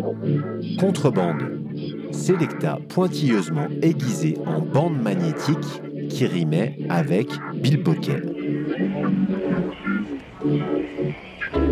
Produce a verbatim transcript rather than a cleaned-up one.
Contrebande. Sélecta pointilleusement aiguisé en bande magnétique qui rimait avec bilboquet.